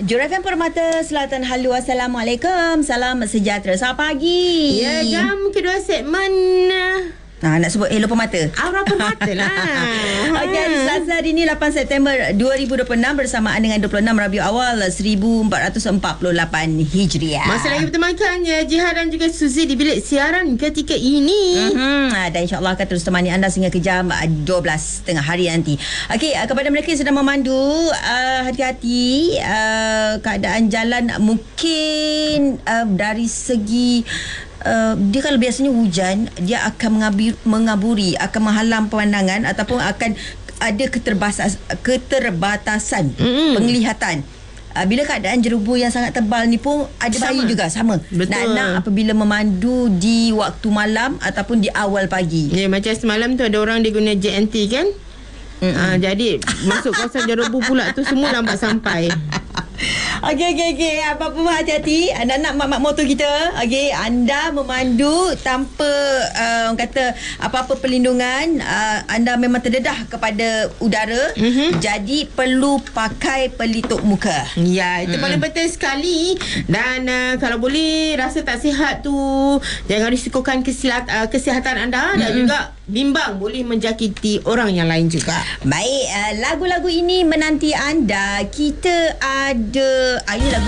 Juragan Permata Selatan Halu, Assalamualaikum. Salam sejahtera. Selamat pagi. Ya, jam kedua segmen nak sebut Hello Permata. Aura Permata lah. Okey, hari Selasa hari ini 8 September 2026 bersamaan dengan 26 Rabiul Awal 1448 Hijriah. Masih lagi bertemankan Jihad dan juga Suzy di bilik siaran ketika ini. Dan insyaAllah akan terus temani anda sehingga ke jam 12 tengah hari nanti. Okey, kepada mereka yang sedang memandu, hati-hati. Keadaan jalan mungkin dari segi dia kalau biasanya hujan, dia akan mengaburi, akan menghalang pemandangan ataupun akan ada keterbatasan penglihatan. Bila keadaan jerubu yang sangat tebal ni pun ada bahaya juga, sama. Betul. Nak apabila memandu di waktu malam ataupun di awal pagi. Ya, macam semalam tu ada orang dia guna JNT kan. Jadi masuk kawasan jerubu pula tu semua lambat sampai. Okey. Apa-apa hati-hati. Anak-anak mak-mak motor kita. Okey, anda memandu tanpa orang kata apa-apa perlindungan. Anda memang terdedah kepada udara. Jadi perlu pakai pelitup muka. Ya, itu paling penting sekali. Dan kalau boleh rasa tak sihat tu, jangan risikokan kesihatan anda. Dan juga bimbang boleh menjangkiti orang yang lain juga. Baik, lagu-lagu ini menanti anda. Kita ada lagu